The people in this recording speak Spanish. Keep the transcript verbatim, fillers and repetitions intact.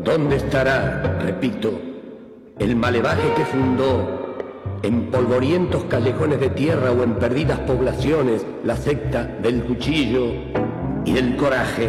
¿Dónde estará, repito, el malevaje que fundó en polvorientos callejones de tierra o en perdidas poblaciones la secta del cuchillo y del coraje?